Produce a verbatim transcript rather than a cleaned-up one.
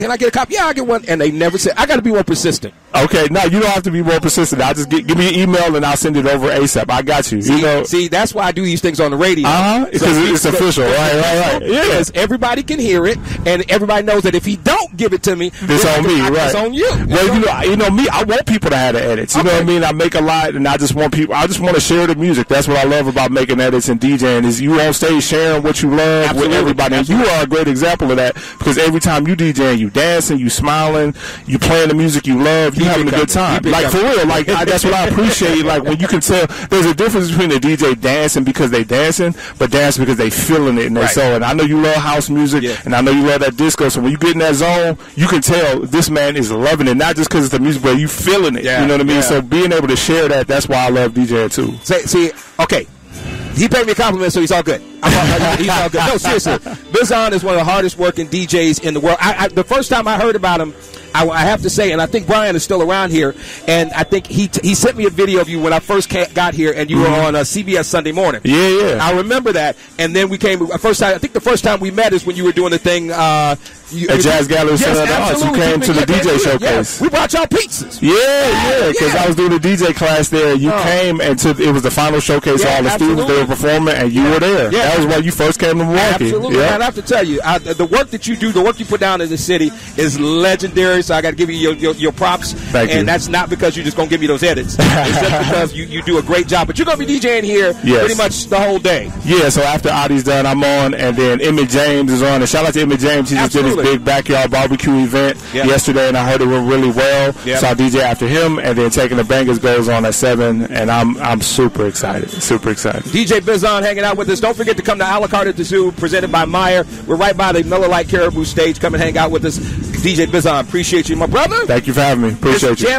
can I get a copy? Yeah, I get one. And they never said. I got to be more persistent. Okay, no, you don't have to be more persistent. I'll just get, give me an email and I'll send it over ASAP. I got you. See, you know, see, that's why I do these things on the radio. Uh-huh, because so, it's, it's official. Right, right, right. Yeah. Because everybody can hear it, and everybody knows that if he don't give it to me, it's on me, right? It's on you. Well, you know, you know me. I want people to have the edits. You okay. know what I mean? I make a lot, and I just want people. I just want to share the music. That's what I love about making edits and DJing. Is you on stage sharing what you love Absolutely. with everybody. And you are a great example of that because every time you DJing, you dancing, you smiling, you playing the music you love, you Keep having a good time. Like for real, like I, that's what I appreciate. Like when you can tell, there's a difference between the D J dancing because they dancing, but dancing because they feeling it in their right. soul. And I know you love house music, yeah. and I know you love that disco. So when you get in that zone, you can tell this man is loving it, not just because it's the music, but you feeling it. Yeah. You know what I mean? Yeah. So being able to share that, that's why I love DJing too. See, see, okay. He paid me a compliment, so he's all good. I'm all, he's all good. No, seriously. Bizon is one of the hardest working D Js in the world. I, I, the first time I heard about him, I, I have to say, and I think Brian is still around here, and I think he t- he sent me a video of you when I first ca- got here, and you mm-hmm. were on uh, C B S Sunday Morning. Yeah, yeah. I remember that, and then we came, first time, I think the first time we met is when you were doing the thing, uh, You, At Jazz Gallery Center of the Arts. You came to the D J showcase. Yeah. We brought y'all pizzas. Yeah, yeah, because yeah. I was doing the D J class there. You oh. came, and to, it was the final showcase. Yeah, all the absolutely. students, they were performing, and you yeah. were there. Yeah. That was when you first came to Milwaukee. Absolutely. Yeah. And I have to tell you, I, the work that you do, the work you put down in the city is legendary, so I got to give you your, your, your props. Thank and you. that's not because you're just going to give me those edits. It's just because you, you do a great job. But you're going to be DJing here yes. pretty much the whole day. Yeah, so after Adi's done, I'm on, and then Emmett James is on. And shout out to Emmett James. He just Absolutely. did his big backyard barbecue event yep. yesterday, and I heard it went really well. Yep. So I D J after him, and then Taking the Bangers goes on at seven, and I'm I'm super excited, super excited. D J Bizon hanging out with us. Don't forget to come to A La Carte at the Zoo, presented by Meyer. We're right by the Miller Lite Caribou stage. Come and hang out with us. D J Bizon, appreciate you, my brother. Thank you for having me. Appreciate it's you. Jam